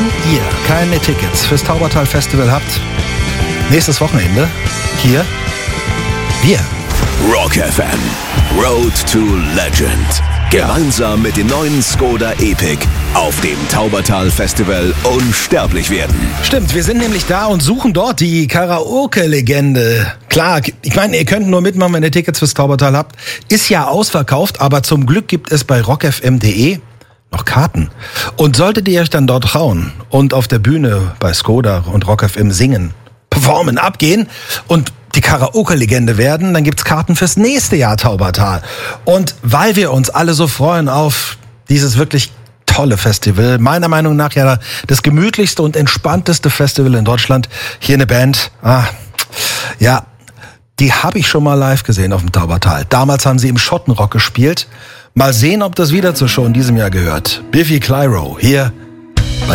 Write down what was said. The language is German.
Wenn ihr keine Tickets fürs Taubertal Festival habt, nächstes Wochenende hier wir. Rock FM, Road to Legend. Gemeinsam mit dem neuen Skoda Epic auf dem Taubertal Festival unsterblich werden. Stimmt, wir sind nämlich da und suchen dort die Karaoke-Legende. Klar, ich meine, ihr könnt nur mitmachen, wenn ihr Tickets fürs Taubertal habt. Ist ja ausverkauft, aber zum Glück gibt es bei rockfm.de noch Karten. Und solltet ihr euch dann dort trauen und auf der Bühne bei Skoda und Rock FM singen, performen, abgehen und die Karaoke-Legende werden, dann gibt's Karten fürs nächste Jahr Taubertal. Und weil wir uns alle so freuen auf dieses wirklich tolle Festival, meiner Meinung nach ja das gemütlichste und entspannteste Festival in Deutschland, hier eine Band, die habe ich schon mal live gesehen auf dem Taubertal. Damals haben sie im Schottenrock gespielt. Mal sehen, ob das wieder zur Show in diesem Jahr gehört. Biffy Clyro, hier